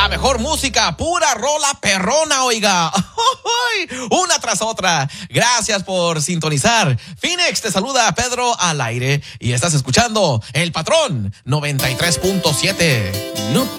La mejor música, pura rola perrona, oiga. Una tras otra. Gracias por sintonizar. Phoenix, te saluda Pedro al aire y estás escuchando El Patrón 93.7. No